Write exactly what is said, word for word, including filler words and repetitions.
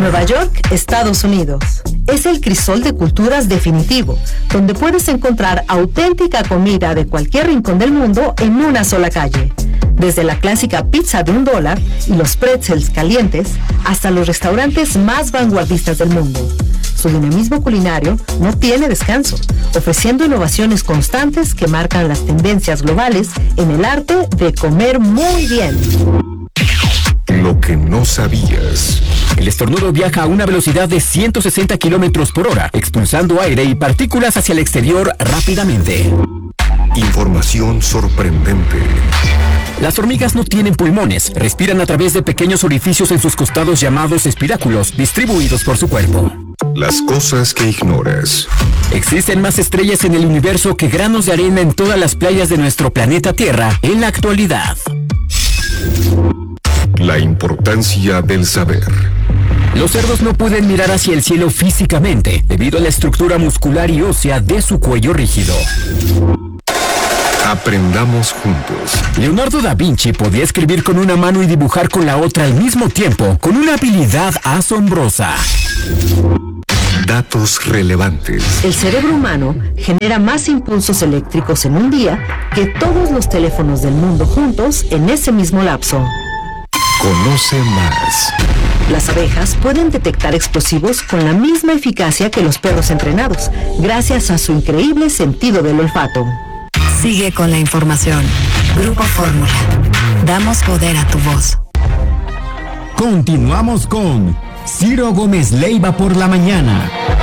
Nueva York, Estados Unidos. Es el crisol de culturas definitivo, donde puedes encontrar auténtica comida de cualquier rincón del mundo en una sola calle. Desde la clásica pizza de un dólar y los pretzels calientes, hasta los restaurantes más vanguardistas del mundo. Su dinamismo culinario no tiene descanso, ofreciendo innovaciones constantes que marcan las tendencias globales en el arte de comer muy bien. Lo que no sabías. El estornudo viaja a una velocidad de ciento sesenta kilómetros por hora, expulsando aire y partículas hacia el exterior rápidamente. Información sorprendente. Las hormigas no tienen pulmones, respiran a través de pequeños orificios en sus costados llamados espiráculos, distribuidos por su cuerpo. Las cosas que ignoras. Existen más estrellas en el universo que granos de arena en todas las playas de nuestro planeta Tierra en la actualidad. La importancia del saber. Los cerdos no pueden mirar hacia el cielo físicamente, debido a la estructura muscular y ósea de su cuello rígido. Aprendamos juntos. Leonardo da Vinci podía escribir con una mano y dibujar con la otra al mismo tiempo, con una habilidad asombrosa. Datos relevantes. El cerebro humano genera más impulsos eléctricos en un día que todos los teléfonos del mundo juntos en ese mismo lapso. Conoce más. Las abejas pueden detectar explosivos con la misma eficacia que los perros entrenados, gracias a su increíble sentido del olfato. Sigue con la información. Grupo Fórmula. Damos poder a tu voz. Continuamos con Ciro Gómez Leiva por la mañana.